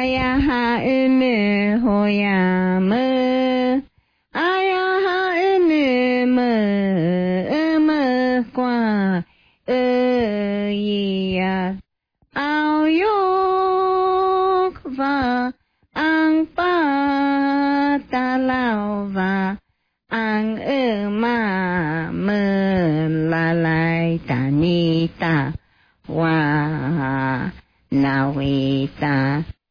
aya ha ene hoya me aya ha ene me qua ya ao yok va ang pa ta lao va ang ma me la lai ta ni ta wa na we ta